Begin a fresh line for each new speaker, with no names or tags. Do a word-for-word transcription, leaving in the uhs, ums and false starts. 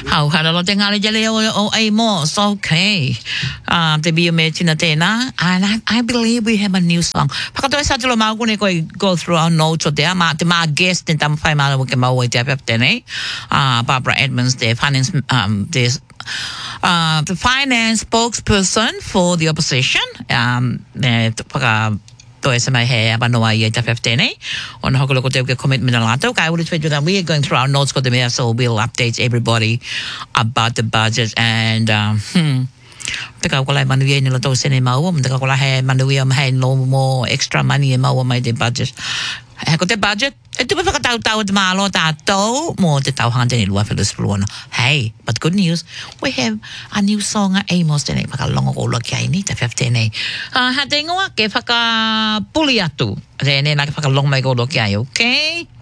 How hadalo te ngale jale o o ai mo. So okay. Uh, te bi me tina tena. And I, I believe we have a new song. Pakato sa tulo mau kune ko go through our notes o te ma te ma guest in tam fai ma ke mau te tene. Uh, Barbara Edmonds, the finance um this uh the finance spokesperson for the opposition. Um eh paka to is my hair but no I fifteen on how look at commitment a lot. Okay, I will tell you that we are going through our notes got the mayor, so we'll update everybody about the budget and um hmm Teka ko lai manuia ni lato sene mau mo teka ko la he manuia ma he no more extra money mau mai the budget. He ko te budget e tu pa tau tau te malo ta to mo te tau hande ni lua felis fluona. Hey, but good news, we have a new song a Amos tene pa longo ko lo kia ni te fifteen e. Ah ha te ngoa ke whaka puli atu. Rene na ke whaka long mai ko lo kia, okay?